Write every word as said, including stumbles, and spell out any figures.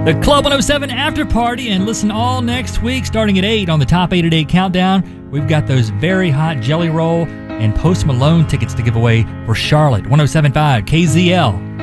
The Club one oh seven After Party, and listen all next week starting at eight on the Top eight at eight Countdown. We've got those very hot Jelly Roll and Post Malone tickets to give away for Charlotte. one oh seven point five K Z L.